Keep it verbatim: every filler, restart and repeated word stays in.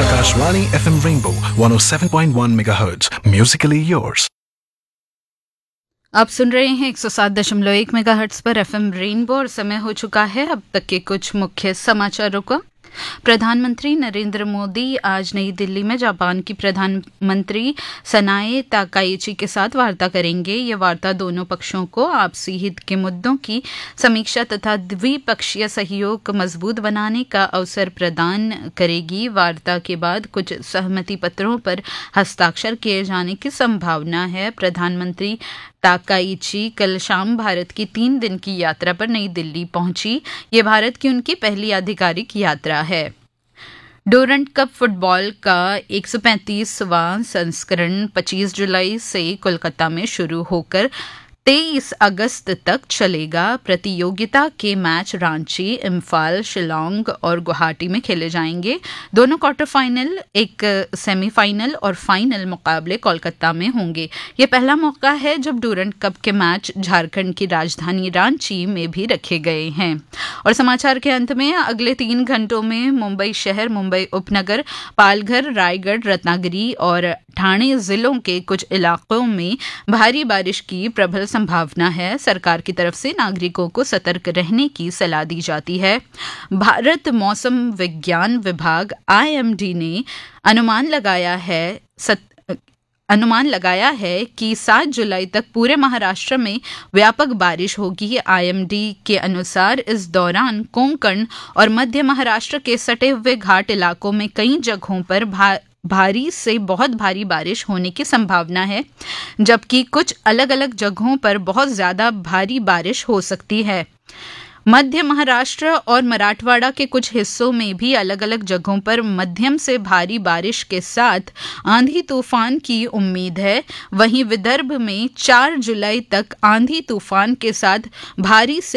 Akashvani F M Rainbow one oh seven point one megahertz. Musically yours. आप सुन रहे हैं एक सौ सात दशमलव एक मेगाहर्ट्ज पर एफएम रेनबो और समय हो चुका है अब तक के कुछ मुख्य समाचारों का। प्रधानमंत्री नरेंद्र मोदी आज नई दिल्ली में जापान की प्रधानमंत्री सनाए ताकाइची के साथ वार्ता करेंगे। ये वार्ता दोनों पक्षों को आपसी हित के मुद्दों की समीक्षा तथा द्विपक्षीय सहयोग को मजबूत बनाने का अवसर प्रदान करेगी। वार्ता के बाद कुछ सहमति पत्रों पर हस्ताक्षर किए जाने की संभावना है। प्रधानमंत्री ताकाइची कल शाम भारत की तीन दिन की यात्रा पर नई दिल्ली पहुंची। ये भारत की उनकी पहली आधिकारिक यात्रा है। डोरंट कप फुटबॉल का एक सौ पैंतीसवां संस्करण पच्चीस जुलाई से कोलकाता में शुरू होकर तेईस अगस्त तक चलेगा। प्रतियोगिता के मैच रांची, इम्फाल, शिलोंग और गुवाहाटी में खेले जाएंगे। दोनों क्वार्टर फाइनल, एक सेमीफाइनल और फाइनल मुकाबले कोलकाता में होंगे। ये पहला मौका है जब डोरंट कप के मैच झारखंड की राजधानी रांची में भी रखे गए हैं। और समाचार के अंत में अगले तीन घंटों में मुंबई शहर, मुंबई उपनगर, पालघर, रायगढ़, रत्नागिरी और ठाणे जिलों के कुछ इलाकों में भारी बारिश की प्रबल संभावना है। सरकार की तरफ से नागरिकों को सतर्क रहने की सलाह दी जाती है। भारत मौसम विज्ञान विभाग आई एम डी ने अनुमान लगाया है सत, अनुमान लगाया है कि सात जुलाई तक पूरे महाराष्ट्र में व्यापक बारिश होगी। आई एम डी के अनुसार इस दौरान कोंकण और मध्य महाराष्ट्र के सटे हुए घाट इलाकों में कई जगहों पर भा, भारी से बहुत भारी बारिश होने की संभावना है, जबकि कुछ अलग अलग जगहों पर बहुत ज्यादा भारी बारिश हो सकती है। मध्य महाराष्ट्र और मराठवाड़ा के कुछ हिस्सों में भी अलग अलग जगहों पर मध्यम से भारी बारिश के साथ आंधी तूफान की उम्मीद है। वहीं विदर्भ में चार जुलाई तक आंधी तूफान के साथ भारी से